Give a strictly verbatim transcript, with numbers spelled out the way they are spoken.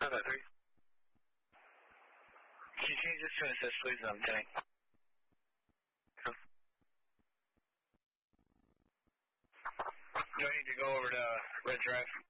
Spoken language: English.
five five three. Can you change this to an assist, please? I'm kidding. Do I need to go over to Red Drive?